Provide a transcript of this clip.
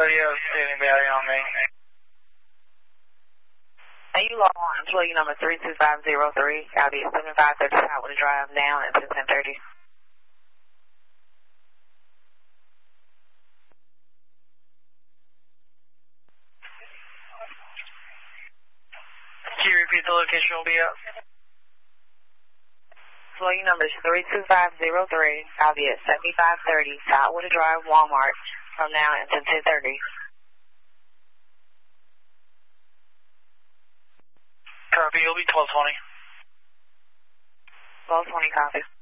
radio, anybody on me? Are you log on employee number 32503, Audi 7530 Southwood Drive now at 10:30. Can you repeat the location will be up? Employee number is 32503, Audi 7530 Southwood Drive, Walmart from now until 10:30. Copy, it'll be 1220. 1220 copy.